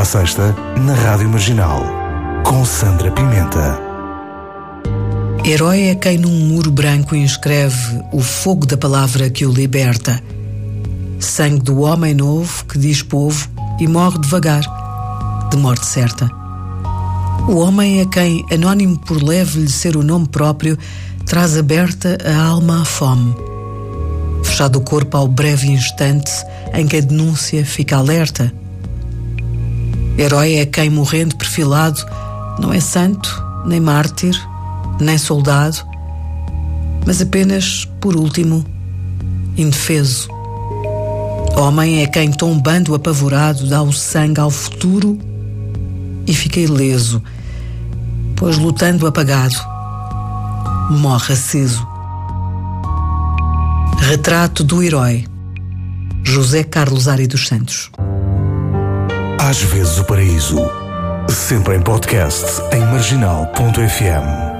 à sexta, na Rádio Marginal, com Sandra Pimenta. Herói é quem num muro branco inscreve o fogo da palavra que o liberta. Sangue do homem novo que diz povo e morre devagar, de morte certa. O homem é quem, anónimo por leve-lhe ser o nome próprio, traz aberta a alma à fome. Fechado o corpo ao breve instante em que a denúncia fica alerta. Herói é quem, morrendo perfilado, não é santo, nem mártir, nem soldado, mas apenas, por último, indefeso. Homem é quem, tombando apavorado, dá o sangue ao futuro e fica ileso, pois lutando apagado, morre aceso. Retrato do herói, José Carlos Ari dos Santos. Às vezes o paraíso, sempre em podcast em marginal.fm.